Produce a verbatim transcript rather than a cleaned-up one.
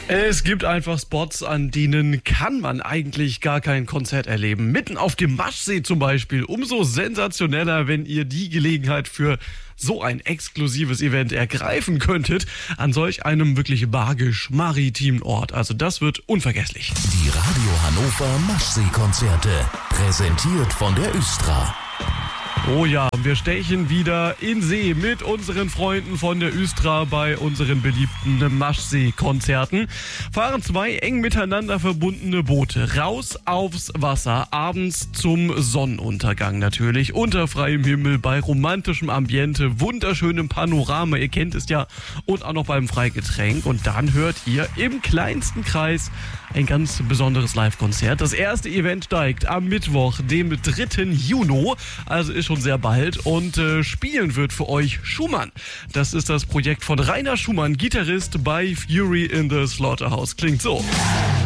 Es gibt einfach Spots, an denen kann man eigentlich gar kein Konzert erleben. Mitten auf dem Maschsee zum Beispiel. Umso sensationeller, wenn ihr die Gelegenheit für so ein exklusives Event ergreifen könntet, an solch einem wirklich magisch-maritimen Ort. Also das wird unvergesslich. Die Radio Hannover Maschsee-Konzerte, präsentiert von der Östra. Oh ja, wir stechen wieder in See mit unseren Freunden von der Östra bei unseren beliebten Maschsee-Konzerten. Fahren zwei eng miteinander verbundene Boote raus aufs Wasser, abends zum Sonnenuntergang natürlich, unter freiem Himmel, bei romantischem Ambiente, wunderschönem Panorama, ihr kennt es ja, und auch noch beim Freigetränk. Und dann hört ihr im kleinsten Kreis ein ganz besonderes Live-Konzert. Das erste Event steigt am Mittwoch, dem dritten Juni, also ist schon sehr bald, und äh, spielen wird für euch Schumann. Das ist das Projekt von Rainer Schumann, Gitarrist bei Fury in the Slaughterhouse. Klingt so.